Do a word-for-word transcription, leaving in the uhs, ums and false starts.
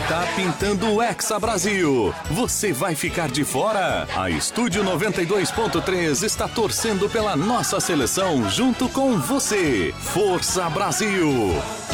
Tá pintando o Hexa Brasil. Você vai ficar de fora? A Estúdio noventa e dois ponto três está torcendo pela nossa seleção junto com você. Força Brasil!